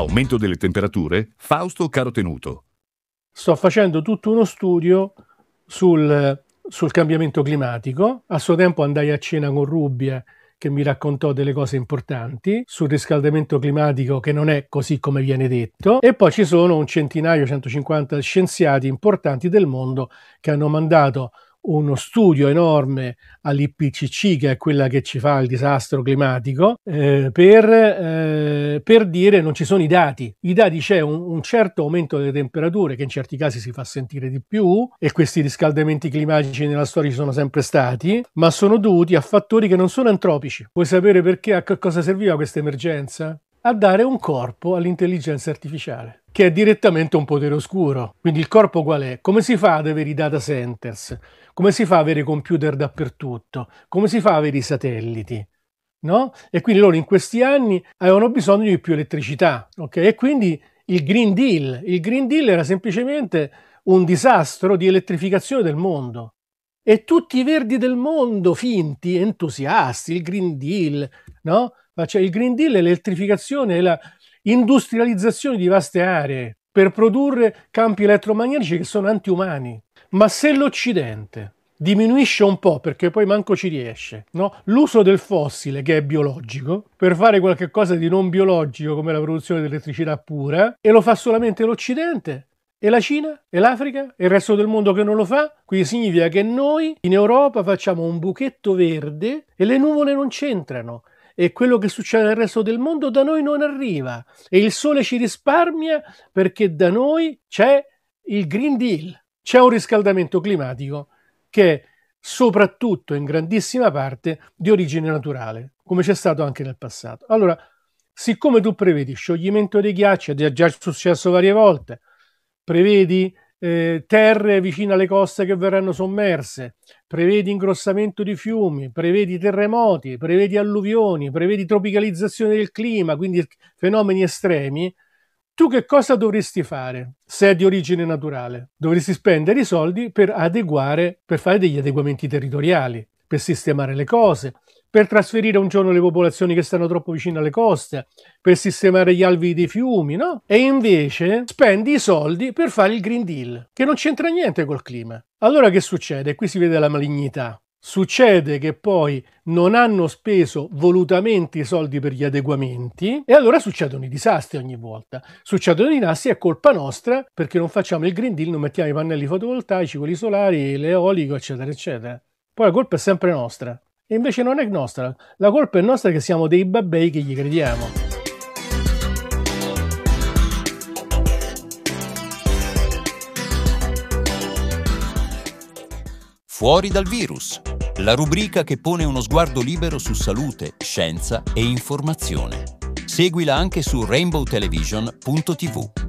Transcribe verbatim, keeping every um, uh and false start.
Aumento delle temperature? Fausto Carotenuto. Sto facendo tutto uno studio sul, sul cambiamento climatico. A suo tempo andai a cena con Rubbia, che mi raccontò delle cose importanti sul riscaldamento climatico, che non è così come viene detto, e poi ci sono un centinaio, centocinquanta scienziati importanti del mondo che hanno mandato uno studio enorme all'I P C C, che è quella che ci fa il disastro climatico, eh, per, eh, per dire non ci sono i dati. I dati c'è un, un certo aumento delle temperature che in certi casi si fa sentire di più, e questi riscaldamenti climatici nella storia ci sono sempre stati, ma sono dovuti a fattori che non sono antropici. Vuoi sapere perché? A che cosa serviva questa emergenza? A dare un corpo all'intelligenza artificiale, che è direttamente un potere oscuro. Quindi il corpo qual è? Come si fa ad avere i data centers? Come si fa ad avere computer dappertutto? Come si fa ad avere i satelliti? No? E quindi loro in questi anni avevano bisogno di più elettricità, ok? E quindi il Green Deal, il Green Deal era semplicemente un disastro di elettrificazione del mondo. E tutti i verdi del mondo, finti, entusiasti, il Green Deal, no? Cioè il Green Deal è l'elettrificazione e la industrializzazione di vaste aree per produrre campi elettromagnetici che sono antiumani. Ma se l'Occidente diminuisce un po', perché poi manco ci riesce, no? L'uso del fossile, che è biologico, per fare qualche cosa di non biologico come la produzione di elettricità pura, e lo fa solamente l'Occidente, e la Cina, e l'Africa, e il resto del mondo che non lo fa, quindi significa che noi in Europa facciamo un buchetto verde e le nuvole non c'entrano. E quello che succede nel resto del mondo da noi non arriva, e il sole ci risparmia perché da noi c'è il Green Deal. C'è un riscaldamento climatico che è soprattutto in grandissima parte di origine naturale, come c'è stato anche nel passato. Allora, siccome tu prevedi scioglimento dei ghiacci, è già successo varie volte, prevedi eh, terre vicine alle coste che verranno sommerse, prevedi ingrossamento di fiumi, prevedi terremoti, prevedi alluvioni, prevedi tropicalizzazione del clima, quindi fenomeni estremi, tu che cosa dovresti fare se è di origine naturale? Dovresti spendere i soldi per adeguare, per fare degli adeguamenti territoriali, per sistemare le cose, per trasferire un giorno le popolazioni che stanno troppo vicine alle coste, per sistemare gli alvei dei fiumi, no? E invece spendi i soldi per fare il Green Deal, che non c'entra niente col clima. Allora che succede? Qui si vede la malignità. Succede che poi non hanno speso volutamente i soldi per gli adeguamenti e allora succedono i disastri ogni volta. Succedono i disastri, è colpa nostra perché non facciamo il Green Deal, non mettiamo i pannelli fotovoltaici, quelli solari, l'eolico, eccetera, eccetera. Poi la colpa è sempre nostra. E invece non è nostra. La colpa è nostra che siamo dei babbei che gli crediamo. Fuori dal virus, la rubrica che pone uno sguardo libero su salute, scienza e informazione. Seguila anche su rainbow television punto tivù.